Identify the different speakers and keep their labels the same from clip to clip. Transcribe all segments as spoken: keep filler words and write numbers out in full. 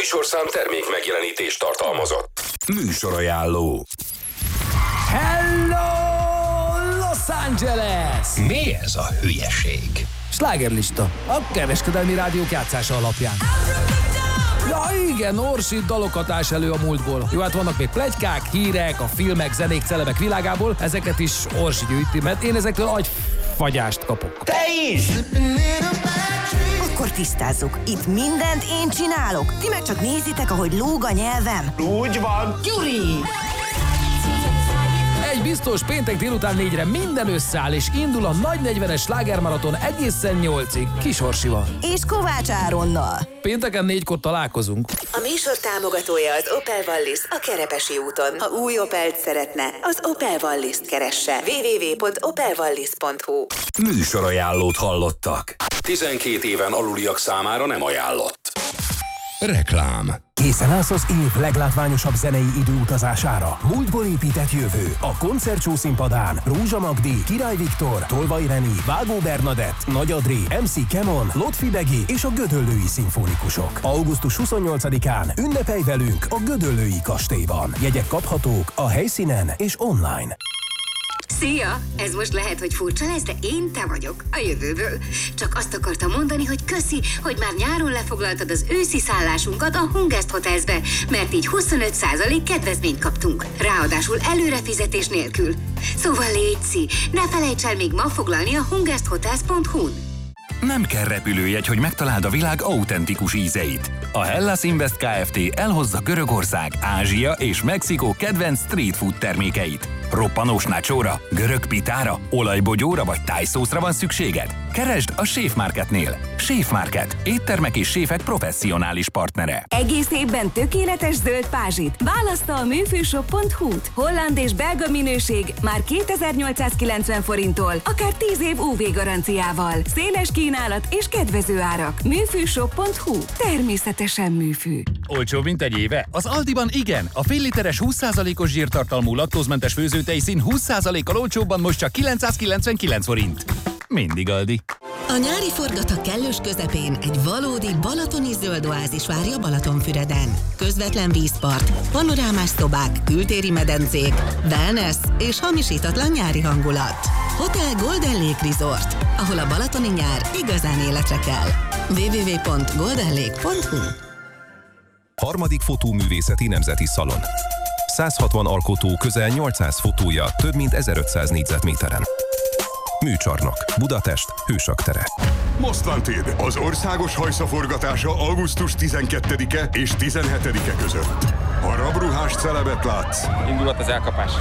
Speaker 1: műsorszám termék megjelenítést tartalmazott. Műsorajánló.
Speaker 2: Hello, Los Angeles!
Speaker 3: Mi ez a hülyeség?
Speaker 2: Slágerlista, a kereskedelmi rádiók játszása alapján. Ja igen, Orsi dalokat ás elő a múltból. Jó, hát vannak még pletykák, hírek, a filmek, zenék, celebek világából. Ezeket is Orsi gyűjti, mert én ezektől agyfagyást kapok.
Speaker 3: Te is!
Speaker 4: Akkor tisztázzuk. Itt mindent én csinálok. Ti meg csak nézitek, ahogy lóg a nyelvem.
Speaker 3: Úgy van.
Speaker 4: Gyuri!
Speaker 2: Egy biztos, péntek délután négyre minden összeáll, és indul a nagy negyvenes slágermaraton egészen nyolcig Kis Orsival.
Speaker 4: És Kovács Áronnal.
Speaker 2: Pénteken négykor találkozunk.
Speaker 5: A műsor támogatója az Opel Wallis a Kerepesi úton. Ha új Opelt szeretne, az Opel Wallis-t keresse. double-u double-u double-u pont opel wallis pont hu.
Speaker 1: Műsorajánlót hallottak. tizenkét éven aluliak számára nem ajánlott. Reklám.
Speaker 6: Készen állsz az év leglátványosabb zenei időutazására? Múltból épített jövő. A koncertshow színpadán Rózsa Magdi, Király Viktor, Tolvaj Reni, Vágó Bernadett, Nagy Adri, em cé Kemon, Lotfi Begi és a Gödöllői Szimfonikusok. augusztus huszonnyolcadikán ünnepelj velünk a Gödöllői Kastélyban. Jegyek kaphatók a helyszínen és online.
Speaker 7: Szia! Ez most lehet, hogy furcsa lesz, de én te vagyok, a jövőből. Csak azt akartam mondani, hogy köszi, hogy már nyáron lefoglaltad az őszi szállásunkat a Hungest Hotelsbe, mert így huszonöt százalék kedvezményt kaptunk. Ráadásul előrefizetés nélkül. Szóval létszi, ne felejts el még ma foglalni a hungest hotels pont hu-n.
Speaker 8: Nem kell repülőjegy, hogy megtaláld a világ autentikus ízeit. A Hellas Invest Kft. Elhozza Görögország, Ázsia és Mexikó kedvenc street food termékeit. Roppanós nachóra, görög pitára, olajbogyóra vagy tájszószra van szükséged? Keresd a Chef Marketnél. Chef Market. Éttermek és séfek professzionális partnere.
Speaker 9: Egész évben tökéletes zöld pázsit. Választa a műfűshop pont hu-t. Holland és belga minőség már kétezer-nyolcszázkilencven forinttól, akár tíz év ú vé garanciával. Széles kínálat és kedvező árak. műfűshop pont hu. Természetesen műfű.
Speaker 8: Olcsóbb, mint egy éve? Az Aldiban igen. A fél literes húsz százalékos zsírtartalmú laktózmentes főzőtejszín húsz százalékkal olcsóbban most csak kilencszázkilencvenkilenc forint. Mindig Aldi.
Speaker 10: A nyári forgatag kellős közepén egy valódi balatoni zöld oázis várja Balatonfüreden. Közvetlen vízpart, panorámás szobák, kültéri medencék, wellness és hamisítatlan nyári hangulat. Hotel Golden Lake Resort, ahol a balatoni nyár igazán életre kell. double-u double-u double-u pont golden lake pont hu.
Speaker 11: Harmadik fotóművészeti nemzeti szalon. százhatvan alkotó, közel nyolcszáz fotója, több mint ezerötszáz négyzetméteren. Műcsarnok, Budapest, Hősak tere.
Speaker 12: Most Wanted, az országos hajszaforgatása augusztus tizenkettedike és tizenhetedike között. Ha rabruhás celebet látsz,
Speaker 13: indulat az elkapás.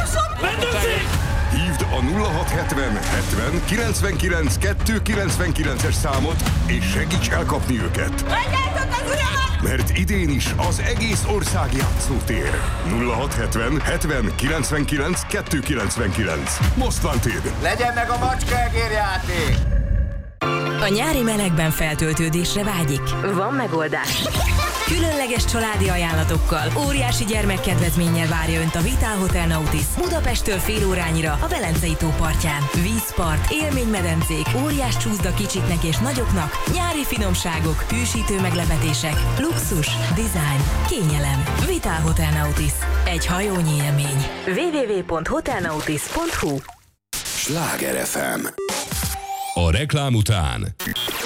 Speaker 12: Hívd a nulla hat hetven hetven kilencvenkilenc kettőszázkilencvenkilences számot, és segíts elkapni őket. Mert idén is az egész ország játszótér. nulla hat hetven hetven kilencvenkilenc kettőszázkilencvenkilenc. Most Wanted.
Speaker 14: Legyen meg a macskaegérjáték!
Speaker 15: A nyári melegben feltöltődésre vágyik? Van megoldás. Különleges családi ajánlatokkal, óriási gyermekkedvezménnyel várja Önt a Vitál Hotel Nautis Budapesttől fél órányira a Velencei tó partján. Vízpart, élménymedencék, óriás csúszda kicsiknek és nagyoknak, nyári finomságok, hűsítő meglepetések, luxus, design, kényelem. Vitál Hotel Nautis. Egy hajónyi élmény. double-u double-u double-u pont hotel nautis pont hu.
Speaker 1: Sláger ef em. A reklám után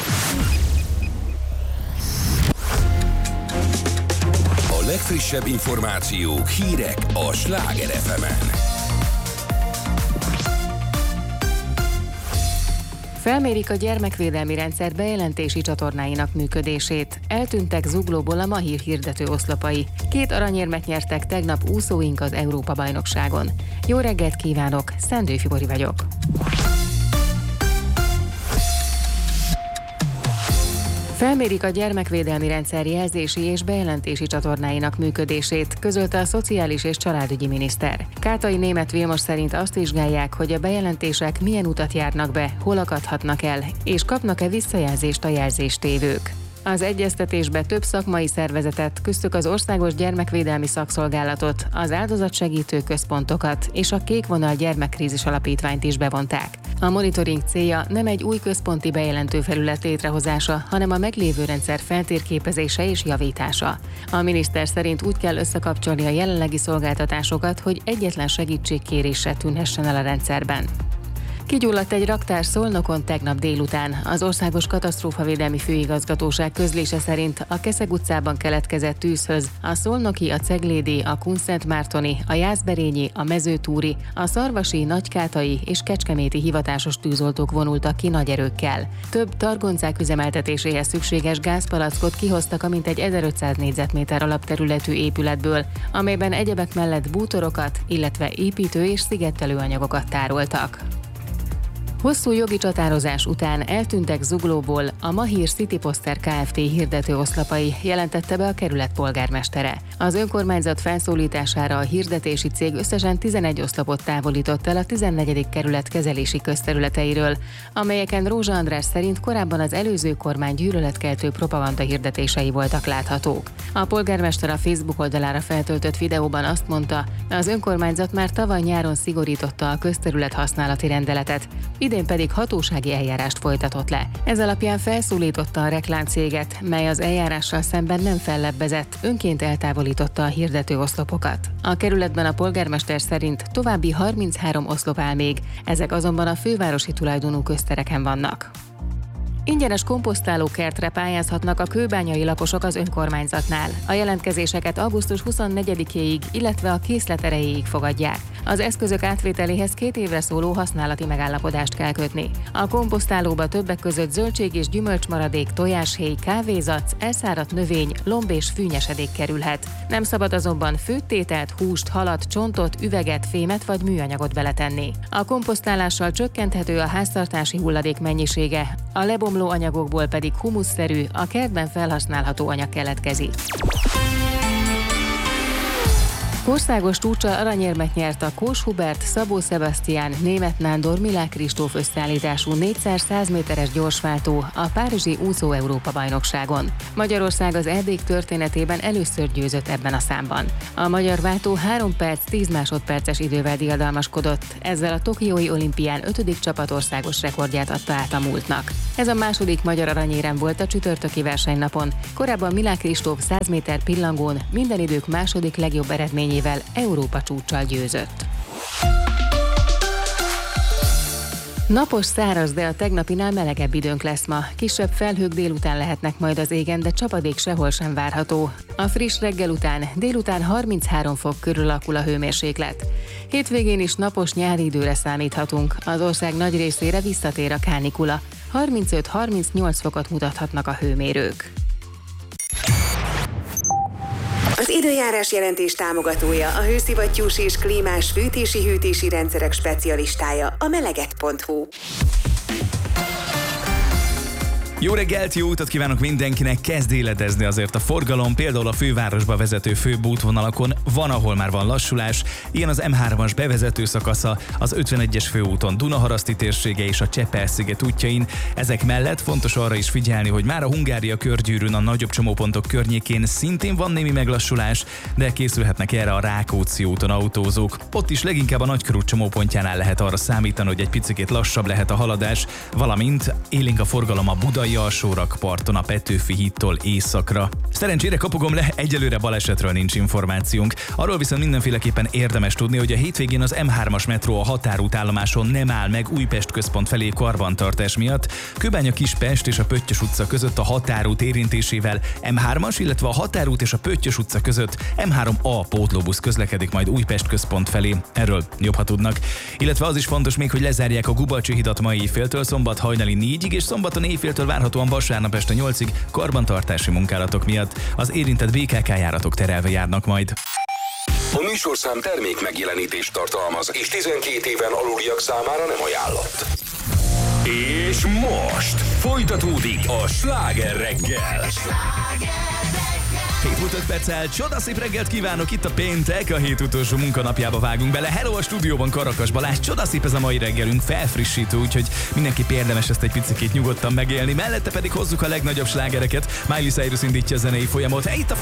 Speaker 1: a legfrissebb információk, hírek a Sláger ef emen.
Speaker 16: Felmérik a gyermekvédelmi rendszer bejelentési csatornáinak működését. Eltűntek zuglóból a Mahír hirdető oszlopai. Két aranyérmet nyertek tegnap úszóink az Európa-bajnokságon. Jó reggelt kívánok, Szendő Fibori vagyok. Felmérik a gyermekvédelmi rendszer jelzési és bejelentési csatornáinak működését, közölte a Szociális és Családügyi Miniszter. Kátai Németh Vilmos szerint azt vizsgálják, hogy a bejelentések milyen utat járnak be, hol akadhatnak el, és kapnak-e visszajelzést a jelzéstévők. Az egyeztetésbe több szakmai szervezetet, köztük az Országos Gyermekvédelmi Szakszolgálatot, az áldozatsegítő központokat és a Kék Vonal Gyermekkrízis Alapítványt is bevonták. A monitoring célja nem egy új központi bejelentő felület létrehozása, hanem a meglévő rendszer feltérképezése és javítása. A miniszter szerint úgy kell összekapcsolni a jelenlegi szolgáltatásokat, hogy egyetlen segítségkérésre tűnhessen el a rendszerben. Kigyulladt egy raktár Szolnokon tegnap délután. Az Országos Katasztrófavédelmi Főigazgatóság közlése szerint a Keszeg utcában keletkezett tűzhöz a szolnoki, a ceglédi, a kunszentmártoni, a jászberényi, a mezőtúri, a szarvasi, nagykátai és kecskeméti hivatásos tűzoltók vonultak ki nagy erőkkel. Több targoncák üzemeltetéséhez szükséges gázpalackot kihoztak a mintegy ezerötszáz négyzetméter alapterületű épületből, amelyben egyebek mellett bútorokat, illetve építő- és szigetelő anyagokat tároltak. Hosszú jogi csatározás után eltűntek Zuglóból a Mahír City Poster Kft. Hirdető oszlopai, jelentette be a kerület polgármestere. Az önkormányzat felszólítására a hirdetési cég összesen tizenegy oszlopot távolított el a tizennegyedik kerület kezelési közterületeiről, amelyeken Rózsa András szerint korábban az előző kormány gyűlöletkeltő propaganda hirdetései voltak láthatók. A polgármester a Facebook oldalára feltöltött videóban azt mondta, az önkormányzat már tavaly nyáron szigorította a közterület használati rendeletet, idén pedig hatósági eljárást folytatott le. Ez alapján felszólította a reklámcéget, mely az eljárással szemben nem fellebbezett, önként eltávolította a hirdető oszlopokat. A kerületben a polgármester szerint további harminchárom oszlop áll még, ezek azonban a fővárosi tulajdonú köztereken vannak. Ingyenes komposztálókertre pályázhatnak a kőbányai lakosok az önkormányzatnál. A jelentkezéseket augusztus huszonnegyedikéig, illetve a készlet erejéig fogadják. Az eszközök átvételéhez két évre szóló használati megállapodást kell kötni. A komposztálóba többek között zöldség és gyümölcsmaradék, tojáshéj, kávézac, elszáradt növény, lomb és fűnyesedék kerülhet. Nem szabad azonban főttételt, húst, halat, csontot, üveget, fémet vagy műanyagot beletenni. A komposztálással csökkenthető a háztartási hulladék mennyisége, a lebomló anyagokból pedig humuszszerű, a kertben felhasználható anyag keletkezik. Országos csúccsal aranyérmet nyert a Kós Hubert, Szabó Sebastian, Németh Nándor, Milák Kristóf összeállítású négyszer száz méteres gyorsváltó a párizsi úszó Európa-bajnokságon. Magyarország az Erdély történetében először győzött ebben a számban. A magyar váltó három perc tíz másodperces idővel diadalmaskodott, ezzel a tokiói olimpián ötödik csapatországos rekordját adta át a múltnak. Ez a második magyar aranyérem volt a csütörtöki versenynapon. Korábban Milák Kristóf száz méter pillangón minden idők második legjobb eredményével Európa csúccsal győzött. Napos, száraz, de a tegnapinál melegebb időnk lesz ma. Kisebb felhők délután lehetnek majd az égen, de csapadék sehol sem várható. A friss reggel után délután harminchárom fok körül alakul a hőmérséklet. Hétvégén is napos nyári időre számíthatunk. Az ország nagy részére visszatér a kánikula. harmincöt-harmincnyolc fokot mutathatnak a hőmérők.
Speaker 5: Az időjárás jelentés támogatója a hőszivattyús és klímás fűtési-hűtési rendszerek specialistája, a meleget pont hu.
Speaker 13: Jó reggelt, jó utat kívánok mindenkinek, kezd éledezni azért a forgalom, például a fővárosba vezető főbb útvonalakon van, ahol már van lassulás, ilyen az em hármas bevezető szakasza, az ötvenegyes főúton Dunaharaszti térsége és a Csepel-sziget útjain. Ezek mellett fontos arra is figyelni, hogy már a Hungária körgyűrűn a nagyobb csomópontok környékén szintén van némi meglassulás, de készülhetnek erre a Rákóczi úton autózók. Ott is leginkább a Nagykörút csomópontjánál lehet arra számítani, hogy egy picikét lassabb lehet a haladás, valamint élénk a forgalom a Budai alsórakparton a Petőfi hídtól északra. Szerencsére kapogom le, egyelőre balesetről nincs információnk. Arról viszont mindenféleképpen érdemes tudni, hogy a hétvégén az em hármas metró a határútállomáson nem áll meg Újpest központ felé karbantartás miatt. Kőbánya-Kispest és a Pöttyös utca között a határút érintésével em hármas, illetve a határút és a Pöttyös utca között em három á pótlóbusz közlekedik majd Újpest központ felé. Erről jobb, ha tudnak. Illetve az is fontos még, hogy lezárják a Gubalcsi hidat mai éjféltől szombat hajnali négyig és szombaton éjféltől várhatóan vasárnap este nyolcig karbantartási munkálatok miatt. Az érintett bé ká ká járatok terelve járnak majd.
Speaker 1: A műsorszám termék megjelenítést tartalmaz, és tizenkét éven aluliak számára nem ajánlott. És most folytatódik a Sláger reggel.
Speaker 13: hét múlt öt perccel csodaszép reggelt kívánok, itt a péntek, a hét utolsó munkanapjába vágunk bele. Hello, a stúdióban Karakas Balázs, csodaszép ez a mai reggelünk, felfrissítő, úgyhogy mindenképp érdemes ezt egy picikét nyugodtan megélni. Mellette pedig hozzuk a legnagyobb slágereket, Miley Cyrus indítja a zenei folyamot. Itt a